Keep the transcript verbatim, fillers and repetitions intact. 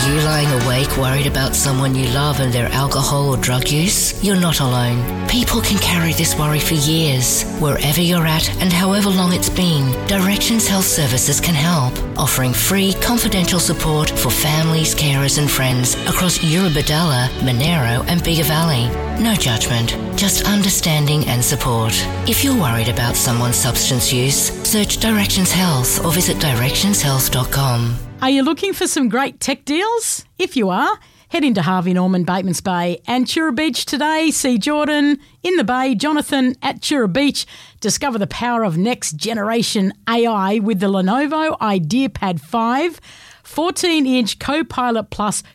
Are you lying awake worried about someone you love and their alcohol or drug use? You're not alone. People can carry this worry for years. Wherever you're at and however long it's been, Directions Health Services can help, offering free, confidential support for families, carers and friends across Eurobodalla, Monero and Bigger Valley. No judgment, just understanding and support. If you're worried about someone's substance use, search Directions Health or visit directions health dot com. Are you looking for some great tech deals? If you are, head into Harvey Norman, Batemans Bay and Chura Beach today. See Jordan in the Bay, Jonathan at Chura Beach. Discover the power of next generation A I with the Lenovo IdeaPad five. fourteen inch Copilot Plus